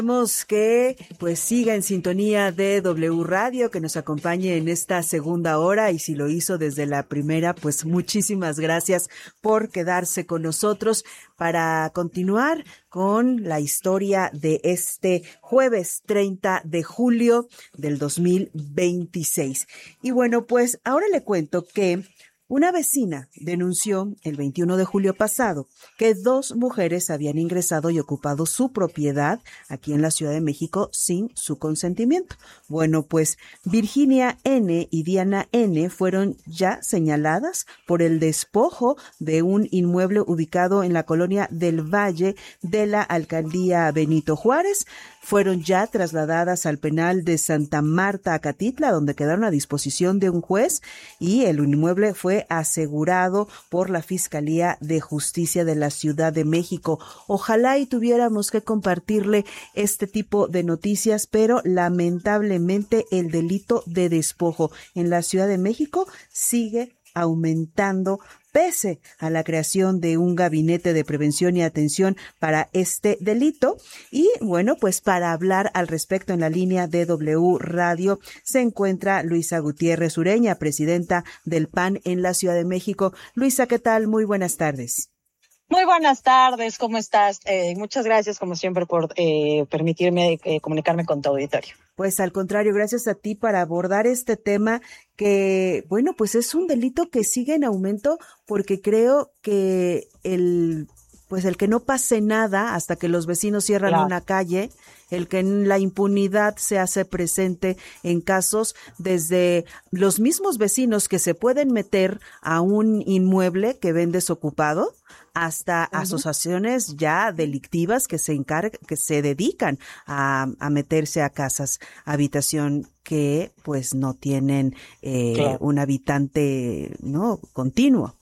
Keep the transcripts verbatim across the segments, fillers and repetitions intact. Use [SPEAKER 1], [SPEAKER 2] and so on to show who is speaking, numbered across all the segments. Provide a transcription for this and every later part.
[SPEAKER 1] Queremos que pues siga en sintonía de W Radio, que nos acompañe en esta segunda hora, y si lo hizo desde la primera, pues muchísimas gracias por quedarse con nosotros para continuar con la historia de este jueves treinta de julio del dos mil veintiséis. Y bueno, pues ahora le cuento que una vecina denunció el veintiuno de julio pasado que dos mujeres habían ingresado y ocupado su propiedad aquí en la Ciudad de México sin su consentimiento. Bueno, pues Virginia N. y Diana N. fueron ya señaladas por el despojo de un inmueble ubicado en la colonia del Valle de la alcaldía Benito Juárez. Fueron ya trasladadas al penal de Santa Marta, Acatitla, donde quedaron a disposición de un juez, y el inmueble fue asegurado por la Fiscalía de Justicia de la Ciudad de México. Ojalá y tuviéramos que compartirle este tipo de noticias, pero lamentablemente el delito de despojo en la Ciudad de México sigue aumentando, pese a la creación de un gabinete de prevención y atención para este delito. Y bueno, pues para hablar al respecto en la línea de W Radio se encuentra Luisa Gutiérrez Ureña, presidenta del P A N en la Ciudad de México. Luisa, ¿qué tal? Muy buenas tardes.
[SPEAKER 2] Muy buenas tardes, ¿cómo estás? Eh, muchas gracias, como siempre, por eh, permitirme eh, comunicarme con tu auditorio.
[SPEAKER 1] Pues al contrario, gracias a ti para abordar este tema que, bueno, pues es un delito que sigue en aumento, porque creo que el, pues el que no pase nada hasta que los vecinos cierran claro. una calle, el que la impunidad se hace presente en casos desde los mismos vecinos que se pueden meter a un inmueble que ven desocupado, hasta uh-huh. asociaciones ya delictivas que se encargan, que se dedican a, a meterse a casas, habitación que pues no tienen eh, claro. un habitante no continuo.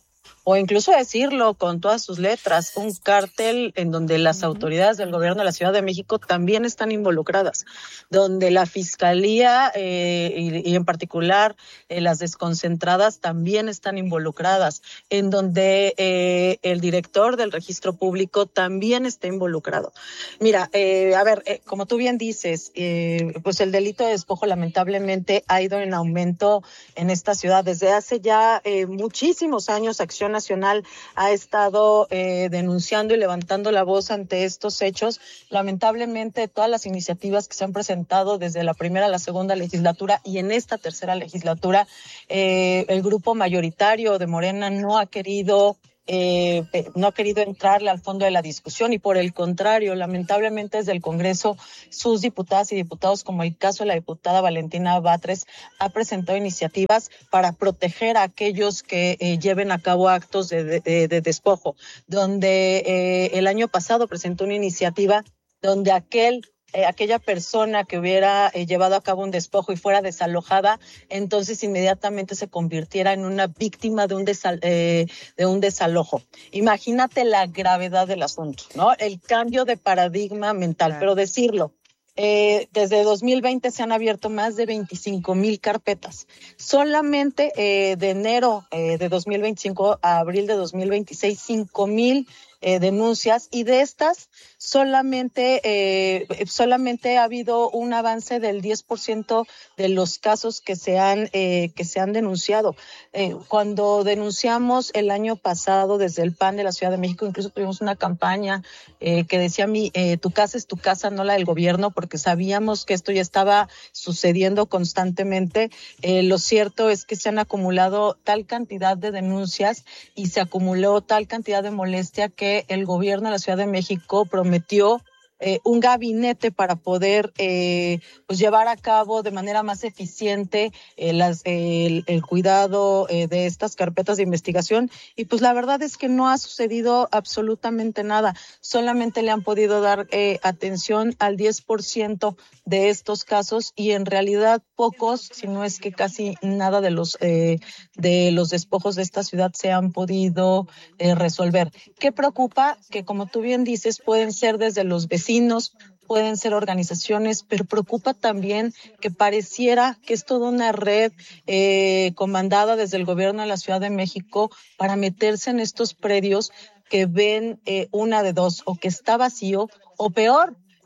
[SPEAKER 2] O incluso decirlo con todas sus letras, un cártel en donde las autoridades del gobierno de la Ciudad de México también están involucradas, donde la Fiscalía eh, y, y en particular eh, las desconcentradas también están involucradas, en donde eh, el director del registro público también está involucrado. Mira, eh, a ver, eh, como tú bien dices, eh, pues el delito de despojo lamentablemente ha ido en aumento en esta ciudad desde hace ya eh, muchísimos años. Acción Nacional ha estado eh, denunciando y levantando la voz ante estos hechos. Lamentablemente, todas las iniciativas que se han presentado desde la primera a la segunda legislatura y en esta tercera legislatura, eh, el grupo mayoritario de Morena no ha querido Eh, no ha querido entrarle al fondo de la discusión, y por el contrario, lamentablemente desde el Congreso, sus diputadas y diputados, como el caso de la diputada Valentina Batres, ha presentado iniciativas para proteger a aquellos que eh, lleven a cabo actos de, de, de despojo, donde eh, el año pasado presentó una iniciativa donde aquel Eh, aquella persona que hubiera eh, llevado a cabo un despojo y fuera desalojada, entonces inmediatamente se convirtiera en una víctima de un, desal, eh, de un desalojo. Imagínate la gravedad del asunto, ¿no? El cambio de paradigma mental, claro. Pero decirlo, eh, desde dos mil veinte se han abierto más de veinticinco mil carpetas. Solamente eh, de enero eh, de dos mil veinticinco a abril de dos mil veintiséis, cinco mil Eh, denuncias, y de estas solamente eh, solamente ha habido un avance del diez por ciento de los casos que se han eh, que se han denunciado. Eh, cuando denunciamos el año pasado desde el P A N de la Ciudad de México, incluso tuvimos una campaña eh, que decía mi eh, tu casa es tu casa, no la del gobierno, porque sabíamos que esto ya estaba sucediendo constantemente. Eh, lo cierto es que se han acumulado tal cantidad de denuncias y se acumuló tal cantidad de molestia que el gobierno de la Ciudad de México prometió eh, un gabinete para poder eh, pues llevar a cabo de manera más eficiente eh, las, eh, el, el cuidado eh, de estas carpetas de investigación, y pues la verdad es que no ha sucedido absolutamente nada. Solamente le han podido dar eh, atención al diez por ciento de estos casos, y en realidad pocos, si no es que casi nada de los eh, de los despojos de esta ciudad se han podido eh, resolver. ¿Qué preocupa? Que, como tú bien dices, pueden ser desde los vecinos, pueden ser organizaciones, pero preocupa también que pareciera que es toda una red eh, comandada desde el gobierno de la Ciudad de México para meterse en estos predios que ven eh, una de dos, o que está vacío, o peor,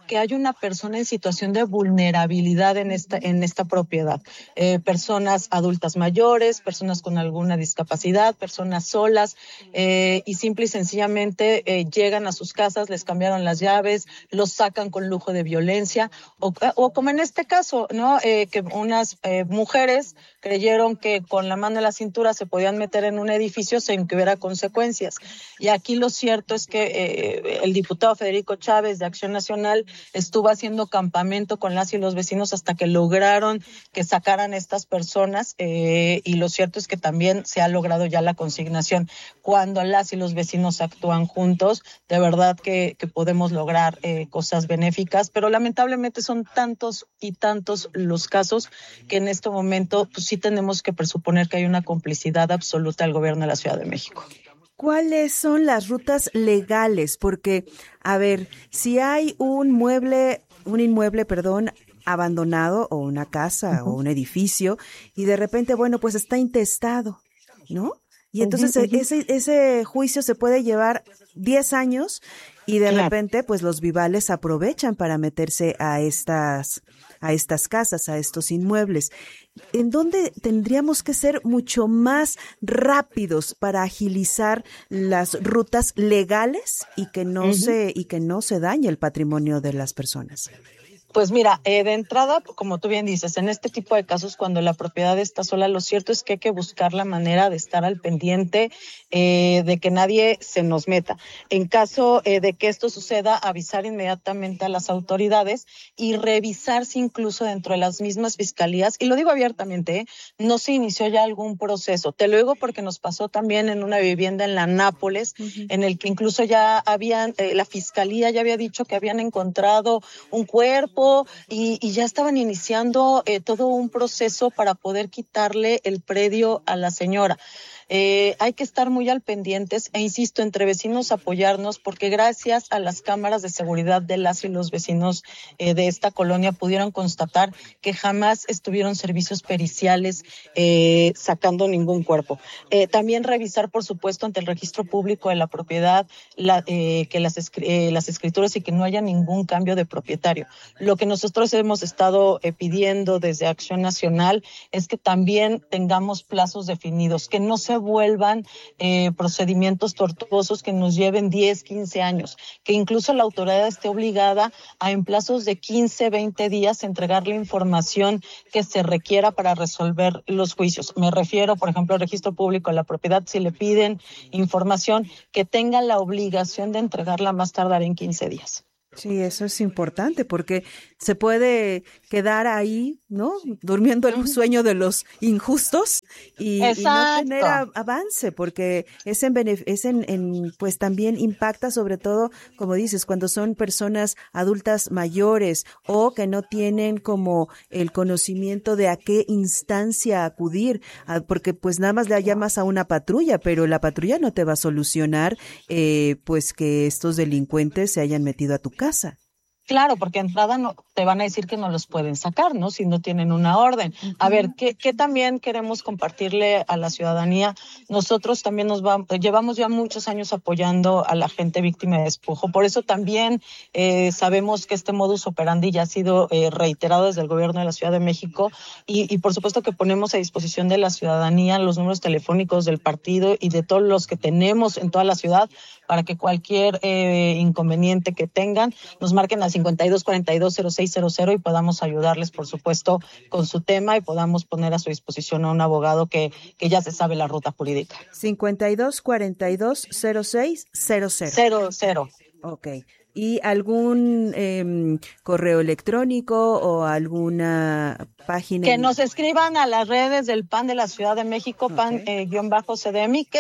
[SPEAKER 2] que hay una persona en situación de vulnerabilidad en esta, en esta propiedad. Eh, personas adultas mayores, personas con alguna discapacidad, personas solas, eh, y simple y sencillamente eh, llegan a sus casas, les cambiaron las llaves, los sacan con lujo de violencia, o, o como en este caso, ¿no? Eh, que unas eh, mujeres creyeron que con la mano en la cintura se podían meter en un edificio sin que hubiera consecuencias. Y aquí lo cierto es que eh, el diputado Federico Chávez de Acción Nacional estuvo haciendo campamento con las y los vecinos hasta que lograron que sacaran estas personas, eh, y lo cierto es que también se ha logrado ya la consignación. Cuando las y los vecinos actúan juntos, de verdad que, que podemos lograr eh, cosas benéficas, pero lamentablemente son tantos y tantos los casos que en este momento pues sí tenemos que presuponer que hay una complicidad absoluta del gobierno de la Ciudad de México.
[SPEAKER 1] ¿Cuáles son las rutas legales? Porque, a ver, si hay un mueble, un inmueble, perdón, abandonado, o una casa, uh-huh, o un edificio, y de repente, bueno, pues está intestado, ¿no? Y entonces uh-huh, uh-huh. ese ese juicio se puede llevar diez años y de claro. repente, pues los vivales aprovechan para meterse a estas a estas casas, a estos inmuebles. ¿En dónde tendríamos que ser mucho más rápidos para agilizar las rutas legales y que no uh-huh. se y que no se dañe el patrimonio de las personas?
[SPEAKER 2] Pues mira, eh, de entrada, como tú bien dices, en este tipo de casos, cuando la propiedad está sola, lo cierto es que hay que buscar la manera de estar al pendiente, eh, de que nadie se nos meta. En caso eh, de que esto suceda, avisar inmediatamente a las autoridades y revisar si incluso dentro de las mismas fiscalías, y lo digo abiertamente, ¿eh? no se inició ya algún proceso. Te lo digo porque nos pasó también en una vivienda en la Nápoles, uh-huh. en el que incluso ya habían, eh, la fiscalía ya había dicho que habían encontrado un cuerpo, Y, y ya estaban iniciando eh, todo un proceso para poder quitarle el predio a la señora. Eh, hay que estar muy al pendientes e insisto, entre vecinos apoyarnos, porque gracias a las cámaras de seguridad de las y los vecinos eh, de esta colonia pudieron constatar que jamás estuvieron servicios periciales eh, sacando ningún cuerpo. Eh, también revisar, por supuesto, ante el registro público de la propiedad, la, eh, que las, eh, las escrituras y que no haya ningún cambio de propietario. Lo que nosotros hemos estado eh, pidiendo desde Acción Nacional es que también tengamos plazos definidos, que no se vuelvan eh, procedimientos tortuosos que nos lleven diez, quince años, que incluso la autoridad esté obligada a en plazos de quince, veinte días entregar la información que se requiera para resolver los juicios. Me refiero, por ejemplo, al registro público de la propiedad, si le piden información, que tengan la obligación de entregarla más tardar en quince días.
[SPEAKER 1] Sí, eso es importante porque se puede quedar ahí, ¿no? Durmiendo el sueño de los injustos y, y no tener a, avance, porque es en, benef- es en, en, pues también impacta sobre todo, como dices, cuando son personas adultas mayores o que no tienen como el conocimiento de a qué instancia acudir, a, porque pues nada más le llamas a una patrulla, pero la patrulla no te va a solucionar, eh, pues que estos delincuentes se hayan metido a tu casa.
[SPEAKER 2] Claro, porque entrada no, te van a decir que no los pueden sacar, ¿no? Si no tienen una orden. Uh-huh. A ver, ¿qué, qué también queremos compartirle a la ciudadanía? Nosotros también nos vamos, llevamos ya muchos años apoyando a la gente víctima de despojo. Por eso también eh, sabemos que este modus operandi ya ha sido eh, reiterado desde el gobierno de la Ciudad de México y, y por supuesto que ponemos a disposición de la ciudadanía los números telefónicos del partido y de todos los que tenemos en toda la ciudad para que cualquier eh, inconveniente que tengan nos marquen al cincuenta y dos cuarenta y dos cero seis cero cero y podamos ayudarles, por supuesto, con su tema y podamos poner a su disposición a un abogado que, que ya se sabe la ruta jurídica.
[SPEAKER 1] cincuenta y dos cuarenta y dos cero seis cero cero.
[SPEAKER 2] Cero, cero.
[SPEAKER 1] Ok. ¿Y algún eh, correo electrónico o alguna página?
[SPEAKER 2] Que nos escriban a las redes del P A N de la Ciudad de México, okay. P A N eh, guión bajo C D M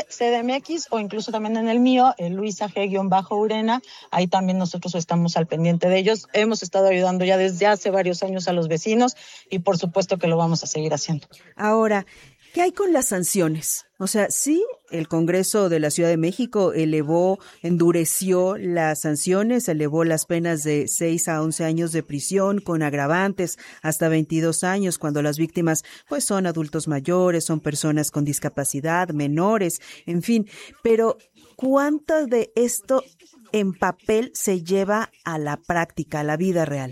[SPEAKER 2] X o incluso también en el mío, eh, Luisa G guión bajo Urena. Ahí también nosotros estamos al pendiente de ellos. Hemos estado ayudando ya desde hace varios años a los vecinos y por supuesto que lo vamos a seguir haciendo.
[SPEAKER 1] Ahora, ¿qué hay con las sanciones? O sea, sí, el Congreso de la Ciudad de México elevó, endureció las sanciones, elevó las penas de seis a once años de prisión con agravantes hasta veintidós años cuando las víctimas pues son adultos mayores, son personas con discapacidad, menores, en fin. Pero ¿cuánto de esto en papel se lleva a la práctica, a la vida real?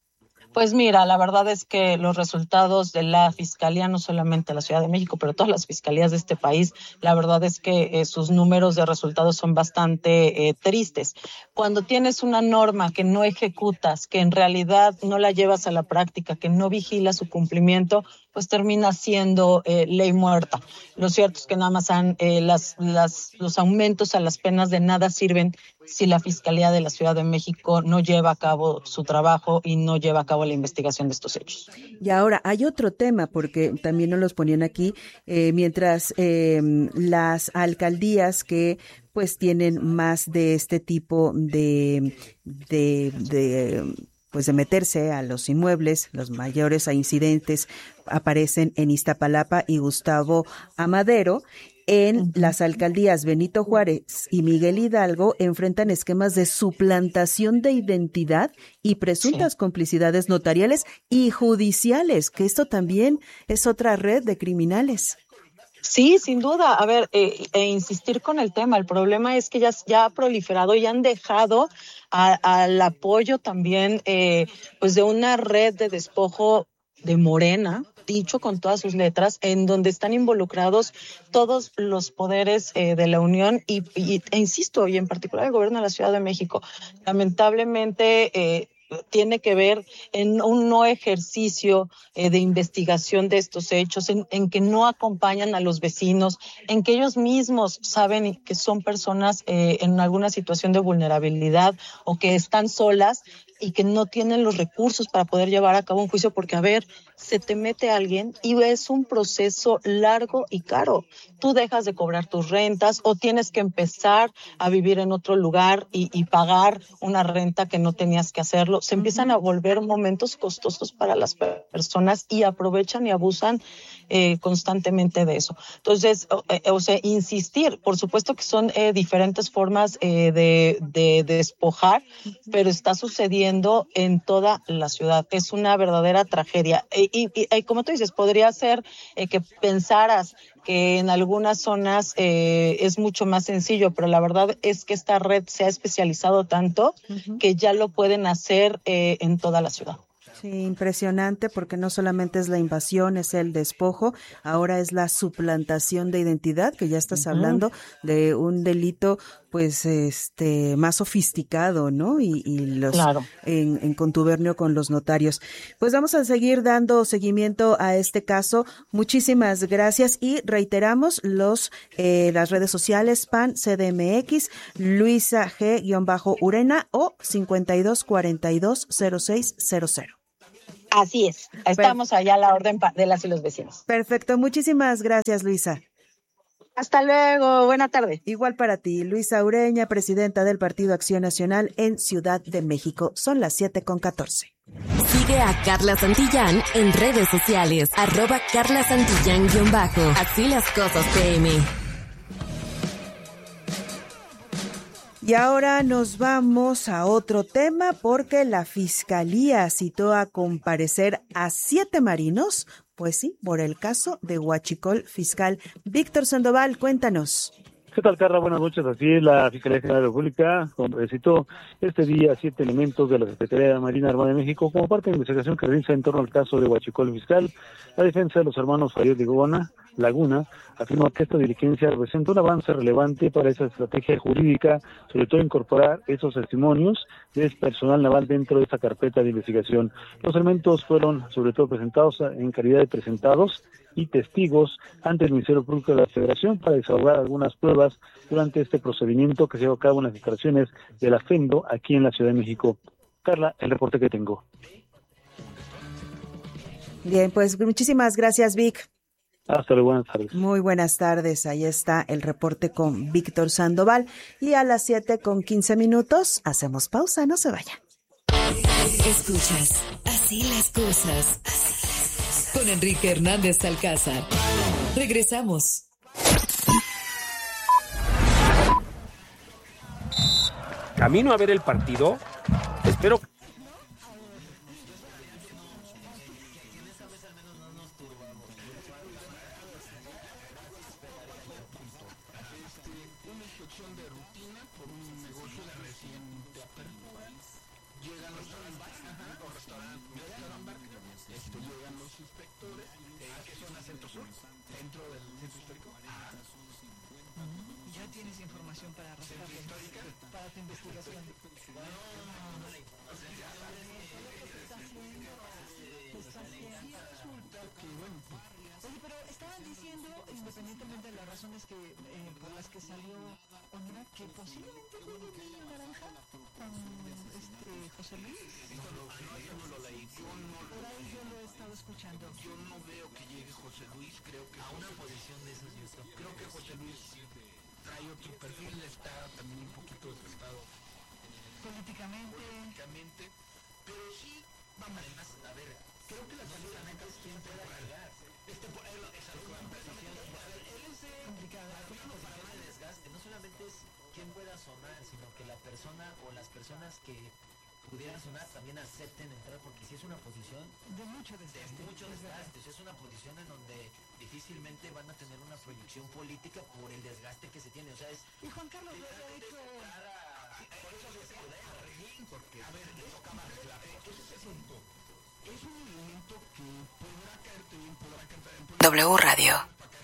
[SPEAKER 2] Pues mira, la verdad es que los resultados de la Fiscalía, no solamente la Ciudad de México, pero todas las fiscalías de este país, la verdad es que eh, sus números de resultados son bastante eh, tristes. Cuando tienes una norma que no ejecutas, que en realidad no la llevas a la práctica, que no vigilas su cumplimiento, pues termina siendo eh, ley muerta. Lo cierto es que nada más han, eh, las, las, los aumentos a las penas de nada sirven si la Fiscalía de la Ciudad de México no lleva a cabo su trabajo y no lleva a cabo la investigación de estos hechos.
[SPEAKER 1] Y ahora hay otro tema, porque también nos los ponían aquí, eh, mientras eh, las alcaldías que pues tienen más de este tipo de, de, de pues de meterse a los inmuebles, los mayores incidentes aparecen en Iztapalapa y Gustavo Amadero. En uh-huh. las alcaldías Benito Juárez y Miguel Hidalgo enfrentan esquemas de suplantación de identidad y presuntas sí. complicidades notariales y judiciales, que esto también es otra red de criminales.
[SPEAKER 2] Sí, sin duda. A ver, eh, e insistir con el tema. El problema es que ya, ya ha proliferado y han dejado a, al apoyo también eh, pues de una red de despojo de Morena, dicho con todas sus letras, en donde están involucrados todos los poderes eh, de la Unión y, y e insisto, y en particular el gobierno de la Ciudad de México. Lamentablemente eh, tiene que ver en un no ejercicio eh, de investigación de estos hechos, en, en que no acompañan a los vecinos, en que ellos mismos saben que son personas eh, en alguna situación de vulnerabilidad o que están solas y que no tienen los recursos para poder llevar a cabo un juicio, porque, a ver, se te mete alguien y es un proceso largo y caro. Tú dejas de cobrar tus rentas o tienes que empezar a vivir en otro lugar y, y pagar una renta que no tenías que hacerlo. Se empiezan a volver momentos costosos para las personas y aprovechan y abusan eh, constantemente de eso. Entonces, o, eh, o sea, insistir, por supuesto que son eh, diferentes formas eh, de, de, de despojar, pero está sucediendo en toda la ciudad. Es una verdadera tragedia. Y, y, y como tú dices, podría ser eh, que pensaras que en algunas zonas eh, es mucho más sencillo, pero la verdad es que esta red se ha especializado tanto uh-huh. que ya lo pueden hacer eh, en toda la ciudad.
[SPEAKER 1] Sí, impresionante, porque no solamente es la invasión, es el despojo, ahora es la suplantación de identidad, que ya estás uh-huh. hablando de un delito pues este más sofisticado, ¿no? Y, y los
[SPEAKER 2] claro.
[SPEAKER 1] en, en contubernio con los notarios. Pues vamos a seguir dando seguimiento a este caso. Muchísimas gracias y reiteramos los eh, las redes sociales P A N C D M X, Luisa G-Urena o cincuenta y dos cuarenta y dos cero seis cero cero.
[SPEAKER 2] Así es, estamos allá a la orden de las y los vecinos.
[SPEAKER 1] Perfecto, muchísimas gracias, Luisa.
[SPEAKER 2] Hasta luego, buena tarde.
[SPEAKER 1] Igual para ti, Luisa Ureña, presidenta del Partido Acción Nacional en Ciudad de México. Son las siete con catorce.
[SPEAKER 3] Sigue a Carla Santillán en redes sociales, arroba Carla Santillán guión bajo. Así las cosas P M.
[SPEAKER 1] Y ahora nos vamos a otro tema, porque la Fiscalía citó a comparecer a siete marinos, pues sí, por el caso de Huachicol. Fiscal Víctor Sandoval, cuéntanos.
[SPEAKER 4] ¿Qué tal, Carla? Buenas noches. Así es, la Fiscalía General de la República citó este día siete elementos de la Secretaría de Marina Armada de México como parte de la investigación que realiza en torno al caso de Huachicol Fiscal. La defensa de los hermanos Fayot Laguna, Laguna afirmó que esta diligencia representa un avance relevante para esa estrategia jurídica, sobre todo incorporar esos testimonios de personal naval dentro de esta carpeta de investigación. Los elementos fueron sobre todo presentados en calidad de presentados y testigos ante el Ministerio Público de la Federación para desahogar algunas pruebas durante este procedimiento que se llevó a cabo en las instalaciones de la FENDO aquí en la Ciudad de México. Carla, el reporte que tengo.
[SPEAKER 1] Bien, pues muchísimas gracias, Vic.
[SPEAKER 4] Hasta luego, buenas tardes.
[SPEAKER 1] Muy buenas tardes, ahí está el reporte con Víctor Sandoval. Y a las siete con quince minutos hacemos pausa, no se vaya.
[SPEAKER 3] Escuchas, así las cosas. Así con Enrique Hernández Alcázar. Regresamos.
[SPEAKER 5] Camino a ver el partido. Espero que
[SPEAKER 6] de rutina por un negocio de residencia. Llegan los Esto, llegan los inspectores. ¿A qué zona? ¿Centro Sur? ¿Dentro del centro histórico? Ah.
[SPEAKER 7] Ya tienes información para arrastrar para tu investigación. No, no, o sea, ya sabes qué está haciendo. Resulta que, bueno, oye, pero estaban diciendo, independientemente de las razones que eh, por las que salió Honora, que posiblemente juegue el niño naranja con este José Luis.
[SPEAKER 6] No, no, no, yo no lo leí. Yo no lo
[SPEAKER 7] Por ahí yo lo he estado escuchando.
[SPEAKER 6] Yo no veo que llegue José Luis. Creo que a una posición de esos yo estoy. Creo que José Luis trae otro perfil, está también un poquito desgastado
[SPEAKER 7] políticamente.
[SPEAKER 6] políticamente, pero sí, vamos, además, a ver, creo que la salida neta es quien pueda llegar. Este, él, es algo precisamente, a ver, él es de complicado, no para más desgaste, no solamente es quien pueda sonar, sino que la persona o las personas que pudieran sonar también acepten entrar, porque si es una posición
[SPEAKER 7] de mucho desgaste,
[SPEAKER 6] de mucho desgaste, es una posición en donde difícilmente van a tener una proyección política por el desgaste que se tiene, o sea, es...
[SPEAKER 7] Y Juan Carlos lo ha dicho...
[SPEAKER 6] Por eso se puede porque, a ver, eso cámara, ese es el asunto. Es un movimiento que podrá caerte bien, podrá caerte bien.
[SPEAKER 3] W Radio.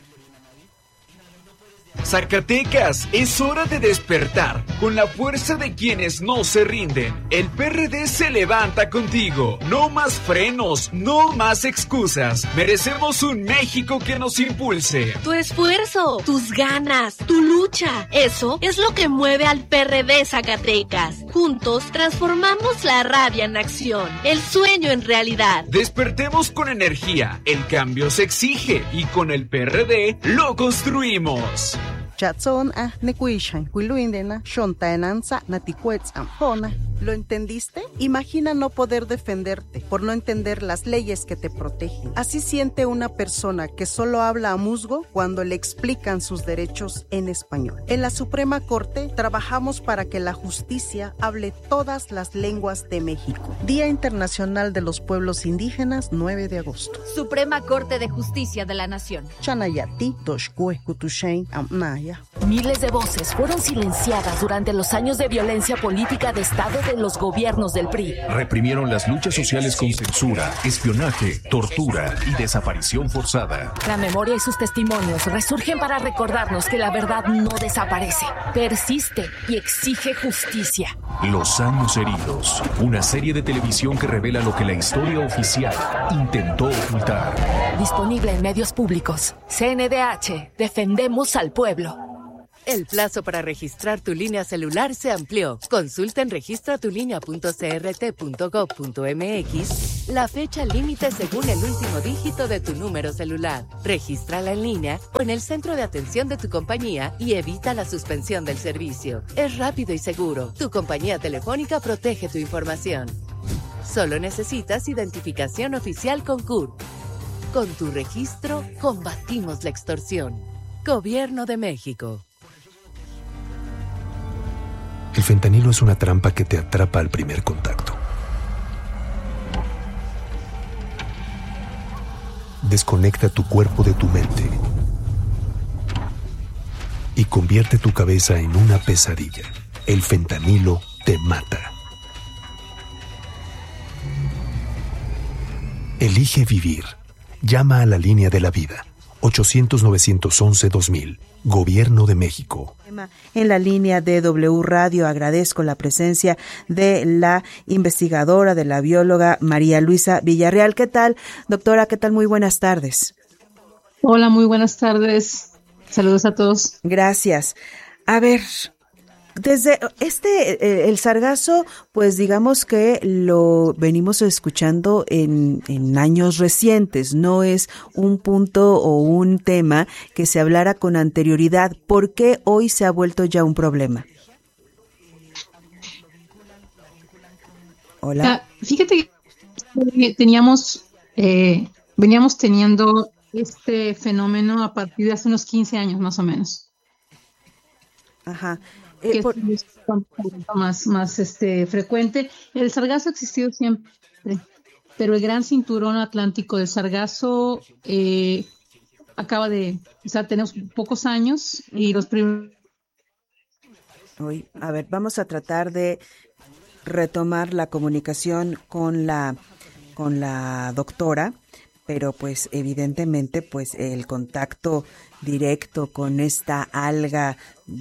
[SPEAKER 8] Zacatecas, es hora de despertar con la fuerza de quienes no se rinden. El P R D se levanta contigo. No más frenos, no más excusas. Merecemos un México que nos impulse.
[SPEAKER 9] Tu esfuerzo, tus ganas, tu lucha, eso es lo que mueve al P R D Zacatecas. Juntos transformamos la rabia en acción, el sueño en realidad.
[SPEAKER 8] Despertemos con energía. El cambio se exige y con el P R D lo construimos.
[SPEAKER 10] Chatson a nekuishan kuiluindena shontaenanza naticuetzam hona. ¿Lo entendiste? Imagina no poder defenderte por no entender las leyes que te protegen. Así siente una persona que solo habla a musgo cuando le explican sus derechos en español. En la Suprema Corte trabajamos para que la justicia hable todas las lenguas de México. Día Internacional de los Pueblos Indígenas, nueve de agosto.
[SPEAKER 11] Suprema Corte de Justicia de la Nación.
[SPEAKER 10] Chanayati, Toshkue, Kutushain, Amnaya.
[SPEAKER 3] Miles de voces fueron silenciadas durante los años de violencia política de Estado de los gobiernos del P R I.
[SPEAKER 12] Reprimieron las luchas sociales con censura, espionaje, tortura y desaparición forzada.
[SPEAKER 3] La memoria y sus testimonios resurgen para recordarnos que la verdad no desaparece, persiste y exige justicia.
[SPEAKER 12] Los años heridos, una serie de televisión que revela lo que la historia oficial intentó ocultar.
[SPEAKER 3] Disponible en medios públicos. C N D H, defendemos al pueblo.
[SPEAKER 13] El plazo para registrar tu línea celular se amplió. Consulta en registra tu línea punto c r t punto gov punto m x la fecha límite según el último dígito de tu número celular. Regístrala en línea o en el centro de atención de tu compañía y evita la suspensión del servicio. Es rápido y seguro. Tu compañía telefónica protege tu información. Solo necesitas identificación oficial con C U R. Con tu registro, combatimos la extorsión. Gobierno de México.
[SPEAKER 12] El fentanilo es una trampa que te atrapa al primer contacto. Desconecta tu cuerpo de tu mente y convierte tu cabeza en una pesadilla. El fentanilo te mata. Elige vivir. Llama a la línea de la vida. ochocientos, novecientos once, dos mil. Gobierno de México.
[SPEAKER 1] En la línea de W Radio agradezco la presencia de la investigadora, de la bióloga María Luisa Villarreal. ¿Qué tal, doctora? ¿Qué tal? Muy buenas tardes.
[SPEAKER 14] Hola, muy buenas tardes. Saludos a todos.
[SPEAKER 1] Gracias. A ver, desde este, eh, el sargazo, pues digamos que lo venimos escuchando en, en años recientes, no es un punto o un tema que se hablara con anterioridad. ¿Por qué hoy se ha vuelto ya un problema? Hola.
[SPEAKER 14] Ah, fíjate que teníamos, eh, veníamos teniendo este fenómeno a partir de hace unos quince años más o menos.
[SPEAKER 1] Ajá.
[SPEAKER 14] Eh, que por... es más, más este, frecuente. El sargazo ha existido siempre, pero el gran cinturón atlántico del sargazo eh, acaba de, o sea, tenemos pocos años y los primeros...
[SPEAKER 1] Hoy, a ver, vamos a tratar de retomar la comunicación con la con la doctora, pero pues evidentemente pues el contacto directo con esta alga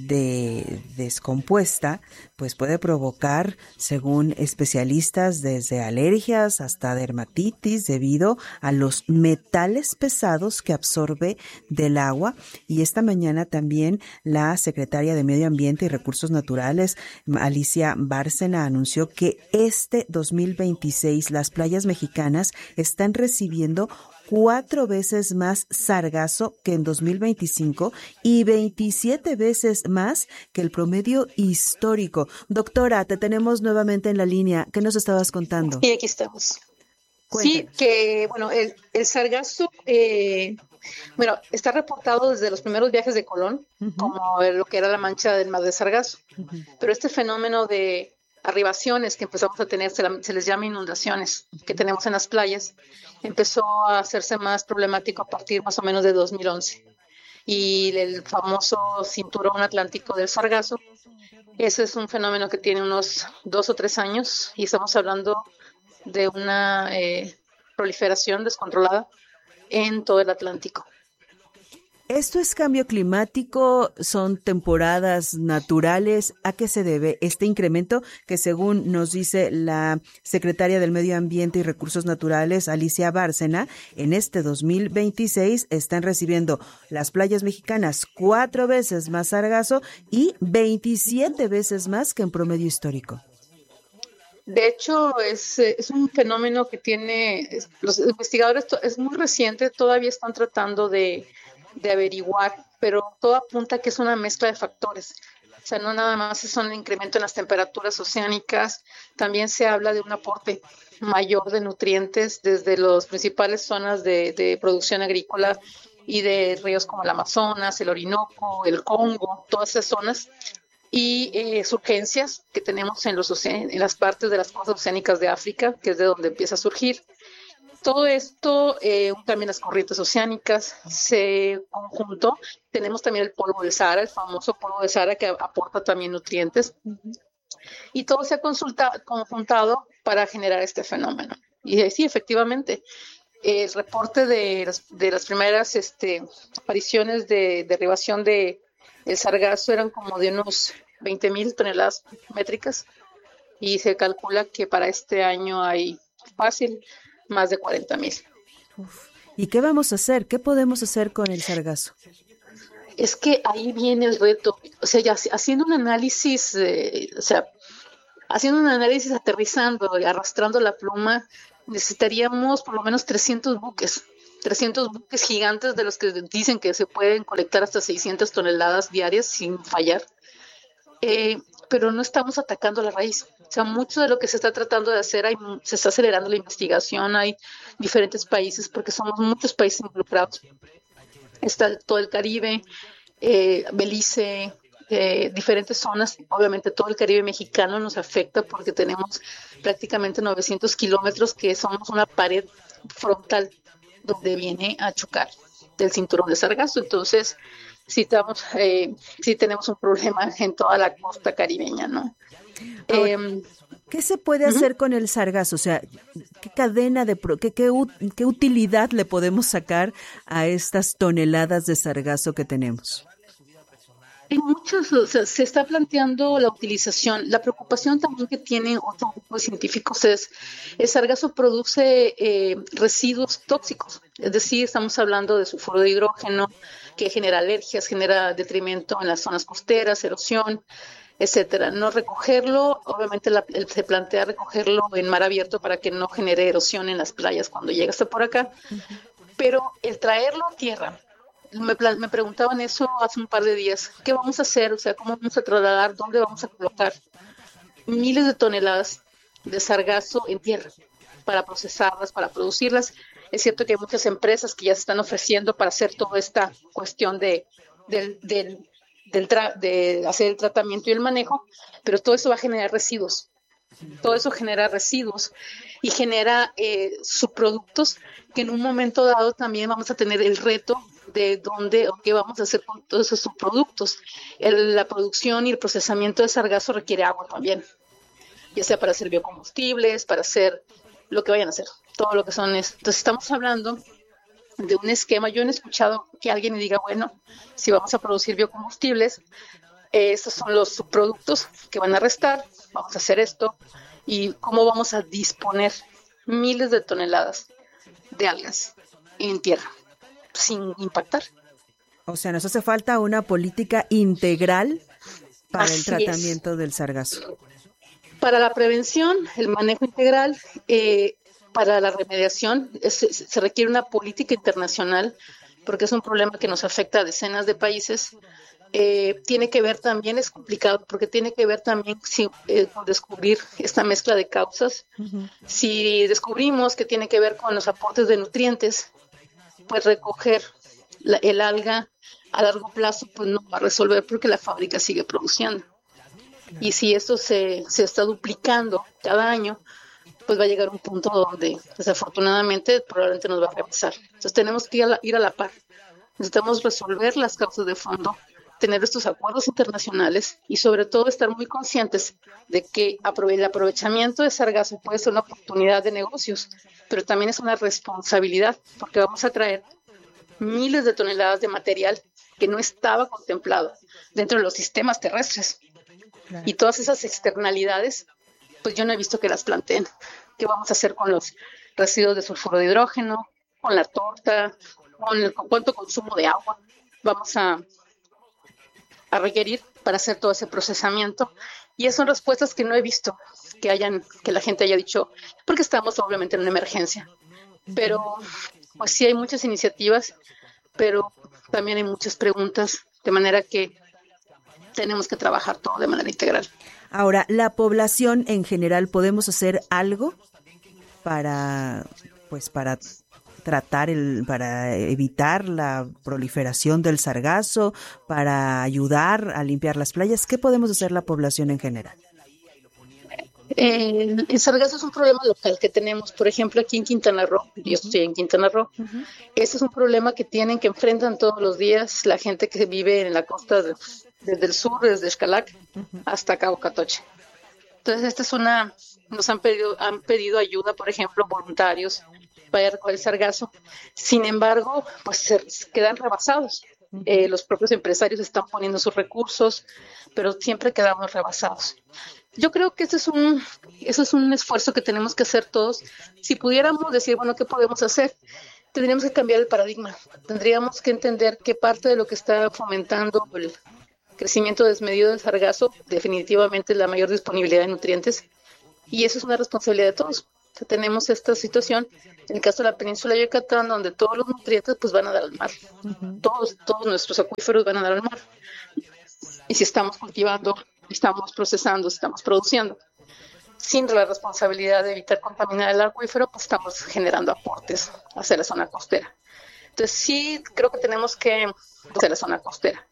[SPEAKER 1] de descompuesta pues puede provocar, según especialistas, desde alergias hasta dermatitis debido a los metales pesados que absorbe del agua. Y esta mañana también la secretaria de Medio Ambiente y Recursos Naturales, Alicia Bárcena, anunció que este dos mil veintiséis las playas mexicanas están recibiendo cuatro veces más sargazo que en dos mil veinticinco y veintisiete veces más que el promedio histórico. Doctora, te tenemos nuevamente en la línea. ¿Qué nos estabas contando?
[SPEAKER 14] Sí, aquí estamos.
[SPEAKER 1] Cuéntanos.
[SPEAKER 14] Sí, que bueno, el, el sargazo, eh, bueno, está reportado desde los primeros viajes de Colón, uh-huh. como lo que era la mancha del mar de Sargazo. Uh-huh. Pero este fenómeno de arribaciones que empezamos a tener, se, la, se les llama inundaciones, que tenemos en las playas, empezó a hacerse más problemático a partir más o menos de dos mil once. Y el famoso cinturón atlántico del Sargazo, ese es un fenómeno que tiene unos dos o tres años y estamos hablando de una eh, proliferación descontrolada en todo el Atlántico.
[SPEAKER 1] ¿Esto es cambio climático? ¿Son temporadas naturales? ¿A qué se debe este incremento que, según nos dice la secretaria del Medio Ambiente y Recursos Naturales, Alicia Bárcena, en este dos mil veintiséis están recibiendo las playas mexicanas cuatro veces más sargazo y veintisiete veces más que en promedio histórico?
[SPEAKER 14] De hecho, es, es un fenómeno que tiene, los investigadores, es muy reciente, todavía están tratando de de averiguar, pero todo apunta a que es una mezcla de factores. O sea, no nada más es un incremento en las temperaturas oceánicas, también se habla de un aporte mayor de nutrientes desde las principales zonas de, de producción agrícola y de ríos como el Amazonas, el Orinoco, el Congo, todas esas zonas, y eh, surgencias que tenemos en, los océan- en las partes de las costas oceánicas de África, que es de donde empieza a surgir. Todo esto, eh, también las corrientes oceánicas, se conjuntó. Tenemos también el polvo del Sahara, el famoso polvo del Sahara que aporta también nutrientes. Y todo se ha consulta, conjuntado para generar este fenómeno. Y eh, sí, efectivamente, el reporte de las, de las primeras este, apariciones de derribación de el sargazo eran como de unos veinte mil toneladas métricas. Y se calcula que para este año hay fácil más de cuarenta mil.
[SPEAKER 1] ¿Y qué vamos a hacer? ¿Qué podemos hacer con el sargazo?
[SPEAKER 14] Es que ahí viene el reto. O sea, ya haciendo un análisis, eh, o sea, haciendo un análisis aterrizando y arrastrando la pluma, necesitaríamos por lo menos trescientos buques. trescientos buques gigantes de los que dicen que se pueden colectar hasta seiscientas toneladas diarias sin fallar. Eh, pero no estamos atacando la raíz. O sea, mucho de lo que se está tratando de hacer, hay, se está acelerando la investigación, hay diferentes países, porque somos muchos países involucrados. Está todo el Caribe, eh, Belice, eh, diferentes zonas. Obviamente todo el Caribe mexicano nos afecta porque tenemos prácticamente novecientos kilómetros que somos una pared frontal donde viene a chocar del cinturón de sargazo. Entonces, sí, estamos, eh, sí tenemos un problema en toda la costa caribeña, ¿no?
[SPEAKER 1] Ahora, eh, ¿qué se puede uh-huh. hacer con el sargazo? O sea, ¿qué cadena de pro, qué, qué, qué utilidad le podemos sacar a estas toneladas de sargazo que tenemos?
[SPEAKER 14] Hay muchos, o sea, se está planteando la utilización. La preocupación también que tienen otros grupos científicos es el sargazo produce eh, residuos tóxicos, es decir, estamos hablando de sulfuro de hidrógeno que genera alergias, genera detrimento en las zonas costeras, erosión, etcétera. No recogerlo, obviamente la, el, se plantea recogerlo en mar abierto para que no genere erosión en las playas cuando llega hasta por acá, uh-huh. pero el traerlo a tierra. Me, me preguntaban eso hace un par de días. ¿Qué vamos a hacer? O sea, ¿cómo vamos a trasladar? ¿Dónde vamos a colocar miles de toneladas de sargazo en tierra para procesarlas, para producirlas? Es cierto que hay muchas empresas que ya se están ofreciendo para hacer toda esta cuestión de, de, de, de, tra- de hacer el tratamiento y el manejo, pero todo eso va a generar residuos. Todo eso genera residuos y genera eh, subproductos que en un momento dado también vamos a tener el reto de dónde o qué vamos a hacer con todos esos subproductos. El, la producción y el procesamiento de sargazo requiere agua también. ya sea para hacer biocombustibles, para hacer lo que vayan a hacer, todo lo que son. Entonces estamos hablando de un esquema. Yo no he escuchado que alguien me diga, bueno, si vamos a producir biocombustibles, eh, estos son los subproductos que van a restar, vamos a hacer esto, y cómo vamos a disponer miles de toneladas de algas en tierra sin impactar.
[SPEAKER 1] O sea, nos hace falta una política integral para
[SPEAKER 14] Así
[SPEAKER 1] el tratamiento es. del sargazo.
[SPEAKER 14] Para la prevención, el manejo integral, eh, para la remediación, es, se requiere una política internacional, porque es un problema que nos afecta a decenas de países. Eh, tiene que ver también, es complicado, porque tiene que ver también si, eh, con descubrir esta mezcla de causas. Uh-huh. Si descubrimos que tiene que ver con los aportes de nutrientes, pues recoger la, el alga a largo plazo pues no va a resolver, porque la fábrica sigue produciendo. Y si esto se, se está duplicando cada año, pues va a llegar un punto donde desafortunadamente probablemente nos va a rebasar. Entonces tenemos que ir a la, ir a la par. Necesitamos resolver las causas de fondo, tener estos acuerdos internacionales y sobre todo estar muy conscientes de que el aprovechamiento de sargazo puede ser una oportunidad de negocios, pero también es una responsabilidad, porque vamos a traer miles de toneladas de material que no estaba contemplado dentro de los sistemas terrestres. Claro. Y todas esas externalidades, pues yo no he visto que las planteen. ¿Qué vamos a hacer con los residuos de sulfuro de hidrógeno, con la torta, con el con cuánto consumo de agua vamos a, a requerir para hacer todo ese procesamiento? Y esas son respuestas que no he visto que hayan, que la gente haya dicho, porque estamos obviamente en una emergencia. Pero pues sí hay muchas iniciativas, pero también hay muchas preguntas, de manera que tenemos que trabajar todo de manera integral.
[SPEAKER 1] Ahora, la población en general, ¿podemos hacer algo para, pues, para tratar el, para evitar la proliferación del sargazo, para ayudar a limpiar las playas? ¿Qué podemos hacer la población en general?
[SPEAKER 14] Eh, el sargazo es un problema local que tenemos, por ejemplo, aquí en Quintana Roo. Yo estoy en Quintana Roo. Uh-huh. Este es un problema que tienen, que enfrentan todos los días la gente que vive en la costa de, desde el sur, desde Xcalac uh-huh. hasta Cabo Catoche. Entonces, esta es una, nos han pedido, han pedido ayuda, por ejemplo, voluntarios para recoger el sargazo. Sin embargo, pues se quedan rebasados. Uh-huh. Eh, los propios empresarios están poniendo sus recursos, pero siempre quedamos rebasados. Yo creo que ese es un, eso es un esfuerzo que tenemos que hacer todos. Si pudiéramos decir, bueno, ¿qué podemos hacer? Tendríamos que cambiar el paradigma. Tendríamos que entender que parte de lo que está fomentando el crecimiento desmedido del sargazo definitivamente es la mayor disponibilidad de nutrientes. Y eso es una responsabilidad de todos. O sea, tenemos esta situación, en el caso de la península de Yucatán, donde todos los nutrientes pues van a dar al mar. Uh-huh. Todos, todos nuestros acuíferos van a dar al mar. Y si estamos cultivando, estamos procesando, estamos produciendo, sin la responsabilidad de evitar contaminar el acuífero, pues estamos generando aportes hacia la zona costera. Entonces sí creo que tenemos que hacer la zona costera.